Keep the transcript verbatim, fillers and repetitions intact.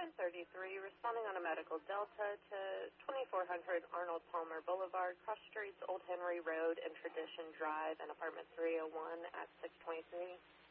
ten thirty-three, responding on a medical delta to twenty-four hundred Arnold Palmer Boulevard, cross streets Old Henry Road and Tradition Drive, and apartment three oh one at six twenty-three.